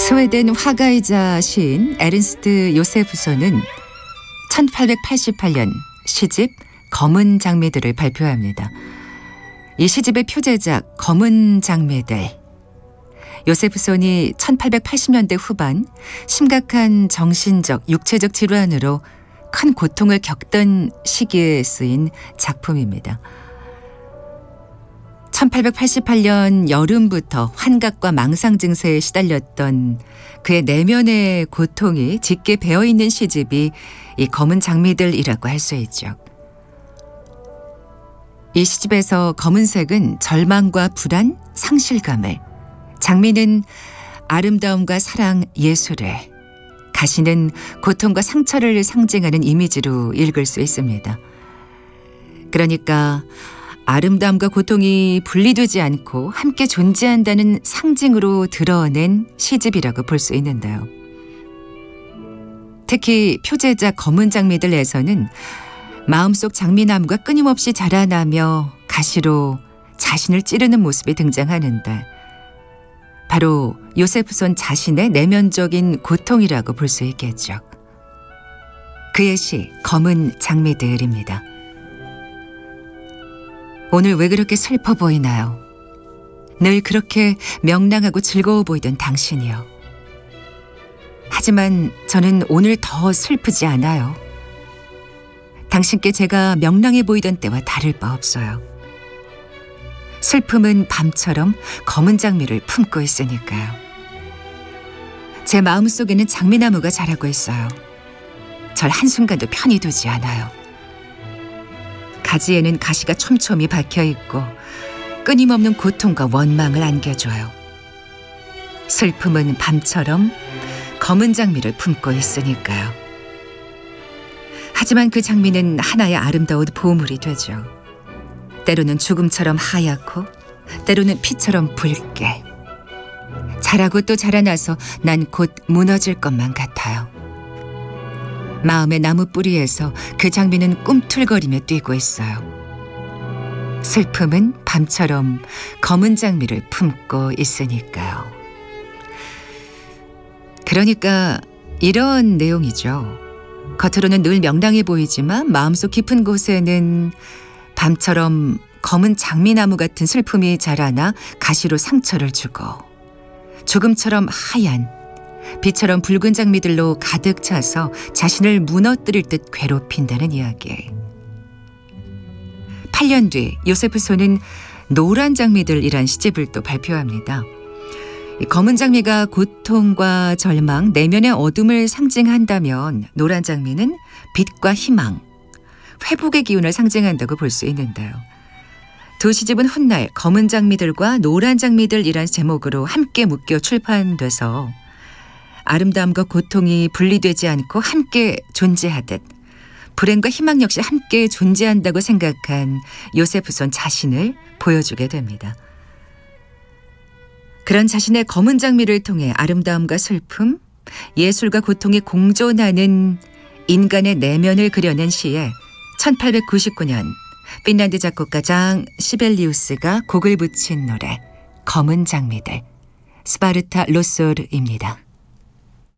스웨덴 화가이자 시인 에른스트 요세프손은 1888년 시집 검은 장미들을 발표합니다. 이 시집의 표제작 검은 장미들. 요세프손이 1880년대 후반 심각한 정신적, 육체적 질환으로 큰 고통을 겪던 시기에 쓰인 작품입니다. 1888년 여름부터 환각과 망상 증세에 시달렸던 그의 내면의 고통이 짙게 배어있는 시집이 이 검은 장미들이라고 할 수 있죠. 이 시집에서 검은색은 절망과 불안, 상실감을, 장미는 아름다움과 사랑, 예술을, 가시는 고통과 상처를 상징하는 이미지로 읽을 수 있습니다. 그러니까 아름다움과 고통이 분리되지 않고 함께 존재한다는 상징으로 드러낸 시집이라고 볼 수 있는데요. 특히 표제작 검은 장미들에서는 마음속 장미나무가 끊임없이 자라나며 가시로 자신을 찌르는 모습이 등장하는데 바로 요세프손 자신의 내면적인 고통이라고 볼 수 있겠죠. 그의 시 검은 장미들입니다. 오늘 왜 그렇게 슬퍼 보이나요? 늘 그렇게 명랑하고 즐거워 보이던 당신이요. 하지만 저는 오늘 더 슬프지 않아요. 당신께 제가 명랑해 보이던 때와 다를 바 없어요. 슬픔은 밤처럼 검은 장미를 품고 있으니까요. 제 마음속에는 장미나무가 자라고 있어요. 절 한순간도 편히 두지 않아요. 가지에는 가시가 촘촘히 박혀있고 끊임없는 고통과 원망을 안겨줘요. 슬픔은 밤처럼 검은 장미를 품고 있으니까요. 하지만 그 장미는 하나의 아름다운 보물이 되죠. 때로는 죽음처럼 하얗고 때로는 피처럼 붉게. 자라고 또 자라나서 난 곧 무너질 것만 같아요. 마음의 나무 뿌리에서 그 장미는 꿈틀거리며 뛰고 있어요. 슬픔은 밤처럼 검은 장미를 품고 있으니까요. 그러니까 이런 내용이죠. 겉으로는 늘 명랑해 보이지만 마음속 깊은 곳에는 밤처럼 검은 장미나무 같은 슬픔이 자라나 가시로 상처를 주고 죽음처럼 하얀 빛처럼 붉은 장미들로 가득 차서 자신을 무너뜨릴 듯 괴롭힌다는 이야기. 8년 뒤 요세프손은 노란 장미들이란 시집을 또 발표합니다. 검은 장미가 고통과 절망, 내면의 어둠을 상징한다면 노란 장미는 빛과 희망, 회복의 기운을 상징한다고 볼 수 있는데요. 두 시집은 훗날 검은 장미들과 노란 장미들이란 제목으로 함께 묶여 출판돼서 아름다움과 고통이 분리되지 않고 함께 존재하듯 불행과 희망 역시 함께 존재한다고 생각한 요세프손 자신을 보여주게 됩니다. 그런 자신의 검은 장미를 통해 아름다움과 슬픔, 예술과 고통이 공존하는 인간의 내면을 그려낸 시에 1899년 핀란드 작곡가 장 시벨리우스가 곡을 붙인 노래 검은 장미들, 스파르타 로소르입니다.